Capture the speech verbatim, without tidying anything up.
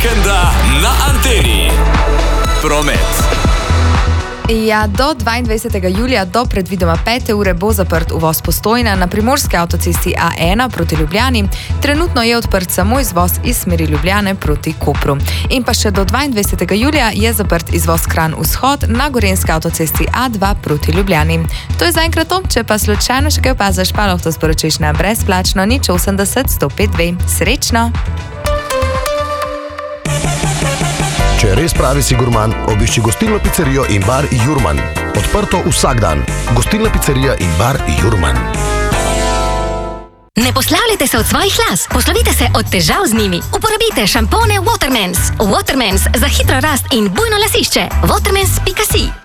vikenda na Anteni. Promet. Ja, do dvaindvajsetega julija do predvidoma pete ure bo zaprt uvoz Postojna na primorski avtocesti A ena proti Ljubljani. Trenutno je odprt samo izvoz iz smeri Ljubljane proti Kopru. In pa še do dvaindvajsetega julija je zaprt izvoz Kranj vzhod na gorenjski avtocesti A dva proti Ljubljani. To je zaenkrat to, če pa slučajno še kaj opaziš, pa lahko sporočiš na brezplačno nič osemdeset sto pet dve. Srečno! Če res pravi si gurman, obišči gostilno pizzerijo in bar Jurman. Odprto vsak dan. Gostilna pizzerija in bar Jurman. Ne poslavljajte se od svojih las, poslovite se od težav z njimi. Uporabite šampone Watermans. Watermans za hitro rast in bujno lasišče. watermans pika si